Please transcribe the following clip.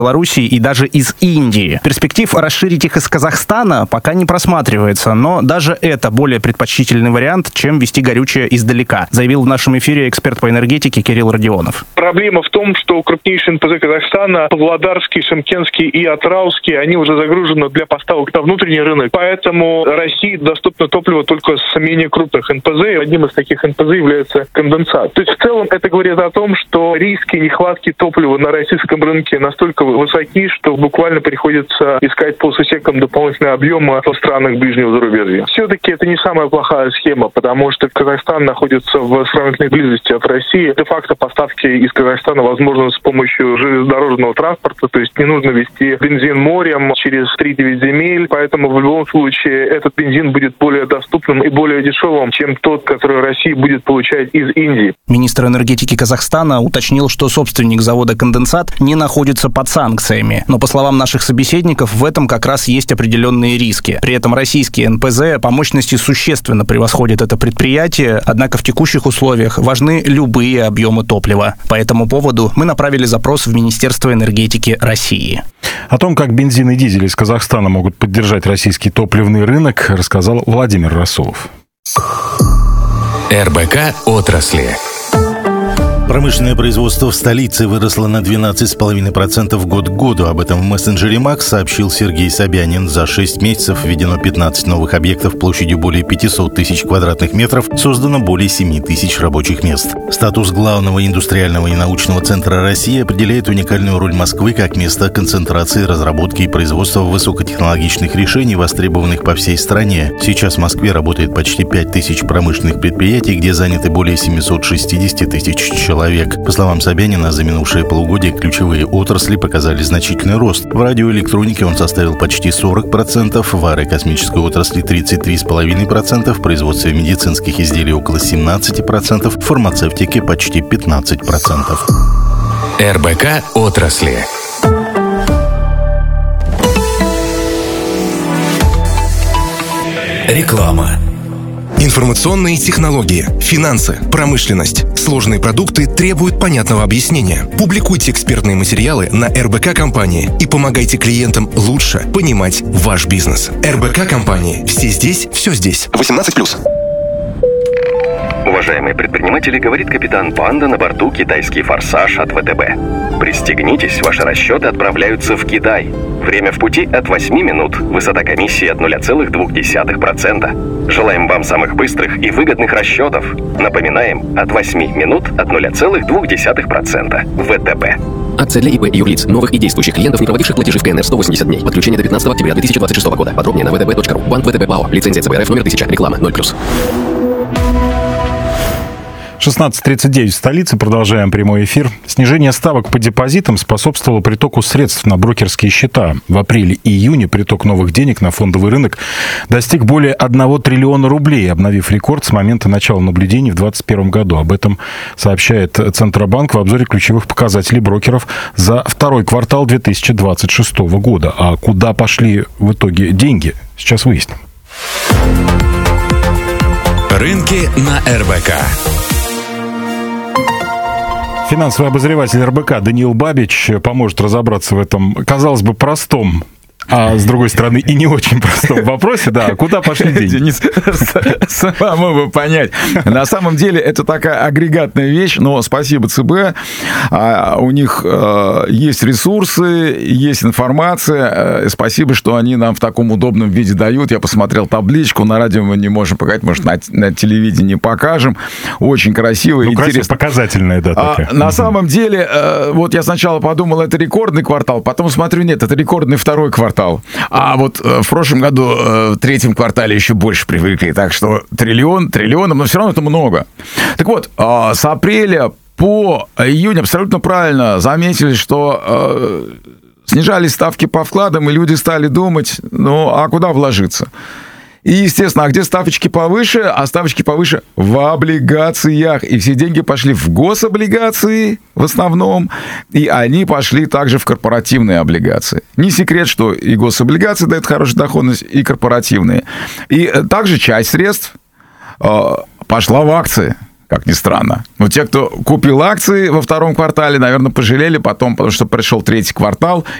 Белоруссии и даже из Индии. Перспектив расширить их из Казахстана пока не просматривается, но даже это более предпочтительный вариант, чем вести горючее издалека, заявил в нашем эфире эксперт по энергетике Кирилл Родионов. Проблема в том, что крупнейшие НПЗ Казахстана, Павлодарский, Шымкентский и Атырауский, они уже загружены для поставок на внутренний рынок. Поэтому России доступно топливо только с менее крупных НПЗ. Одним из таких НПЗ является конденсат. То есть в целом это говорит о том, что риски нехватки топлива на российском рынке настолько высоки, что буквально приходится искать по сусекам дополнительные объемы в странах ближнего зарубежья. Все-таки это не самая плохая схема, потому что Казахстан находится в сравнительной близости от России. Де-факто поставки из Казахстана возможны с помощью железнодорожного транспорта, то есть не нужно везти бензин морем через 3-9 земель, поэтому в любом случае этот бензин будет более доступным и более дешевым, чем тот, который Россия будет получать из Индии. Министр энергетики Казахстана уточнил, что собственник завода «Конденсат» не находится под санкциями. Но, по словам наших собеседников, в этом как раз есть определенные риски. При этом российские НПЗ по мощности существенно превосходят это предприятие, однако в текущих условиях важны любые объемы топлива. По этому поводу мы направили запрос в Министерство энергетики России. О том, как бензин и дизель из Казахстана могут поддержать российский топливный рынок, рассказал Владимир Расулов. РБК отрасли. Промышленное производство в столице выросло на 12,5% год к году. Об этом в мессенджере Макс сообщил Сергей Собянин. За 6 месяцев введено 15 новых объектов площадью более 500 тысяч квадратных метров, создано более 7 тысяч рабочих мест. Статус главного индустриального и научного центра России определяет уникальную роль Москвы как место концентрации, разработки и производства высокотехнологичных решений, востребованных по всей стране. Сейчас в Москве работает почти 5 тысяч промышленных предприятий, где заняты более 760 тысяч человек. По словам Собянина, за минувшие полугодие ключевые отрасли показали значительный рост. В радиоэлектронике он составил почти 40%, в аэрокосмической отрасли 33,5%, в производстве медицинских изделий около 17%, в фармацевтике почти 15%. РБК отрасли. Реклама. Информационные технологии, финансы, промышленность. Сложные продукты требуют понятного объяснения. Публикуйте экспертные материалы на РБК компании и помогайте клиентам лучше понимать ваш бизнес. РБК компании. Все здесь, все здесь. 18+. Уважаемые предприниматели, говорит капитан Панда на борту «Китайский форсаж» от ВТБ. Пристегнитесь, ваши расчеты отправляются в Китай. Время в пути от 8 минут. Высота комиссии от 0,2%. Желаем вам самых быстрых и выгодных расчетов. Напоминаем, от 8 минут от 0,2%. ВТБ. Акция для ИП и юрлиц, новых и действующих клиентов, не проводивших платежи в КНР 180 дней. Подключение до 15 октября 2026 года. Подробнее на vtb.ru. Банк ВТБ ПАО. Лицензия ЦБ РФ номер 1000. Реклама 0+. 16:39 в столице. Продолжаем прямой эфир. Снижение ставок по депозитам способствовало притоку средств на брокерские счета. В апреле и июне приток новых денег на фондовый рынок достиг более 1 триллиона рублей, обновив рекорд с момента начала наблюдений в 2021 году. Об этом сообщает Центробанк в обзоре ключевых показателей брокеров за второй квартал 2026 года. А куда пошли в итоге деньги? Сейчас выясним. Рынки на РБК. Финансовый обозреватель РБК Даниил Бабич поможет разобраться в этом, казалось бы, простом, а с другой стороны и не очень простом вопросе, да, куда пошли деньги? Денис, самому бы понять. На самом деле это такая агрегатная вещь, но спасибо ЦБ, у них есть ресурсы, есть информация, спасибо, что они нам в таком удобном виде дают. Я посмотрел табличку, на радио мы не можем показать, может, на телевидении покажем. Очень красиво и интересно. Показательная, да, такая. На самом деле, вот я сначала подумал, это рекордный квартал, потом смотрю, нет, это рекордный второй квартал. А вот в прошлом году, в третьем квартале еще больше привыкли. Так что триллионом, но все равно это много. Так вот, с апреля по июнь абсолютно правильно заметили, что снижались ставки по вкладам, и люди стали думать, ну, а куда вложиться? И, естественно, а где ставочки повыше? А ставочки повыше в облигациях. И все деньги пошли в гособлигации в основном, и они пошли также в корпоративные облигации. Не секрет, что и гособлигации дают хорошую доходность, и корпоративные. И также часть средств пошла в акции. как ни странно. Но те, кто купил акции во втором квартале, наверное, пожалели потом, потому что пришел третий квартал,